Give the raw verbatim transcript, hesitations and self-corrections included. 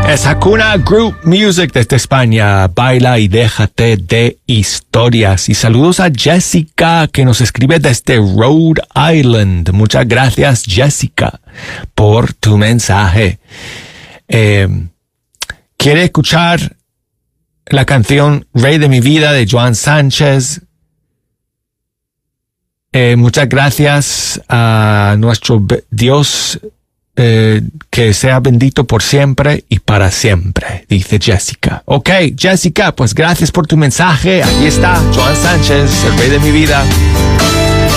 Es Hakuna Group Music desde España. Baila y déjate de historias. Y saludos a Jessica, que nos escribe desde Rhode Island. Muchas gracias, Jessica, por tu mensaje. Eh, ¿Quiere escuchar la canción Rey de mi vida de Joan Sánchez? Eh, muchas gracias a nuestro Dios. Eh, que sea bendito por siempre y para siempre, dice Jessica. Ok, Jessica, pues gracias por tu mensaje. Aquí está Joan Sánchez, el rey de mi vida.